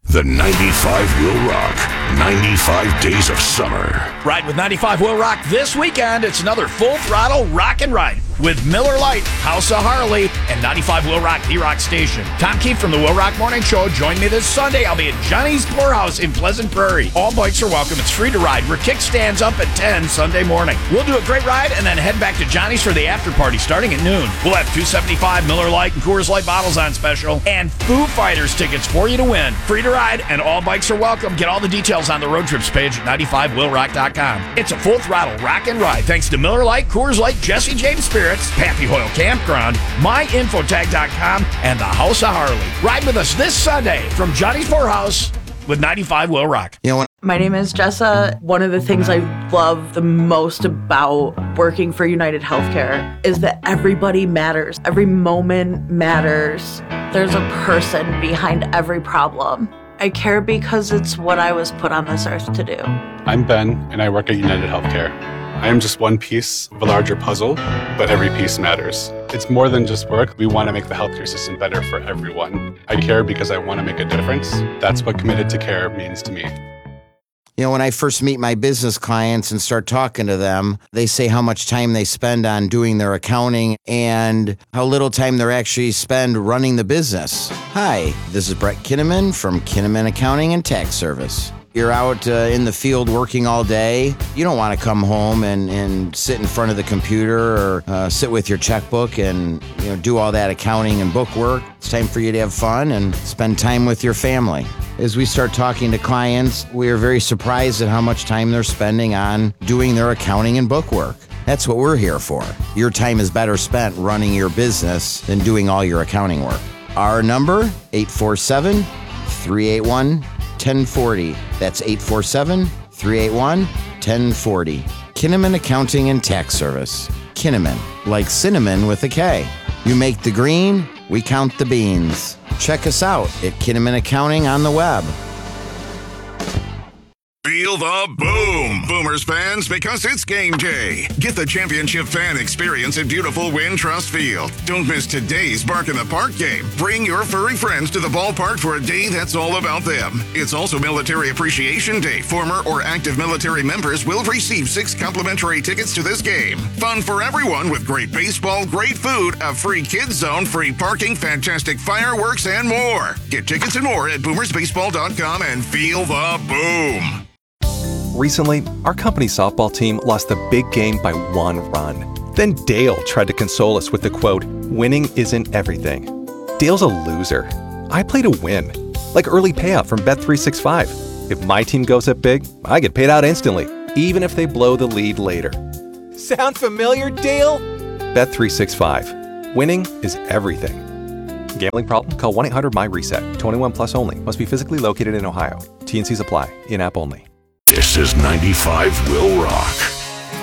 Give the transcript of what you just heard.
The 95 will rock. 95 days of summer. Ride with 95 will rock this weekend. It's another full throttle rock and ride with Miller Lite, House of Harley, and 95 will rock, the rock station. Tom Keefe from the Will Rock Morning Show. Join me this Sunday. I'll be at Johnny's Poorhouse in Pleasant Prairie. All bikes are welcome. It's free to ride. We're kickstands up at 10 Sunday morning. We'll do a great ride and then head back to Johnny's for the after party starting at noon. We'll have 275 Miller Lite and Coors Light bottles on special and Foo Fighters tickets for you to win. Free to ride and all bikes are welcome. Get all the details on the road trips page at 95willrock.com. It's a full throttle rock and ride thanks to Miller Lite, Coors Light, Jesse James Spirits, Pappy Hoyle Campground, myinfotag.com, and the House of Harley. Ride with us this Sunday from Johnny's Poorhouse with 95 will rock. My name is Jessa. One of the things I love the most about working for United Healthcare is that everybody matters. Every moment matters. There's a person behind every problem. I care because it's what I was put on this earth to do. I'm Ben, and I work at United Healthcare. I am just one piece of a larger puzzle, but every piece matters. It's more than just work. We want to make the healthcare system better for everyone. I care because I want to make a difference. That's what committed to care means to me. When I first meet my business clients and start talking to them, they say how much time they spend on doing their accounting and how little time they actually spend running the business. Hi, this is Brett Kinnaman from Kinnaman Accounting and Tax Service. You're out in the field working all day. You don't want to come home and sit in front of the computer or sit with your checkbook and do all that accounting and book work. It's time for you to have fun and spend time with your family. As we start talking to clients, we are very surprised at how much time they're spending on doing their accounting and book work. That's what we're here for. Your time is better spent running your business than doing all your accounting work. Our number, 847-381-1040. That's 847-381-1040. Kinnaman Accounting and Tax Service. Kinnaman, like cinnamon with a K. You make the green, we count the beans. Check us out at Kinnaman Accounting on the web. Feel the boom, Boomers fans, because it's game day. Get the championship fan experience at beautiful Wintrust Field. Don't miss today's Bark in the Park game. Bring your furry friends to the ballpark for a day that's all about them. It's also Military Appreciation Day. Former or active military members will receive 6 complimentary tickets to this game. Fun for everyone with great baseball, great food, a free kids zone, free parking, fantastic fireworks, and more. Get tickets and more at boomersbaseball.com and feel the boom. Recently, our company's softball team lost the big game by 1 run. Then Dale tried to console us with the quote, "Winning isn't everything." Dale's a loser. I play to win, like early payout from Bet365. If my team goes up big, I get paid out instantly, even if they blow the lead later. Sound familiar, Dale? Bet365. Winning is everything. Gambling problem? Call 1-800-MY-RESET. 21 plus only. Must be physically located in Ohio. T&Cs apply. In-app only. This is 95 will rock.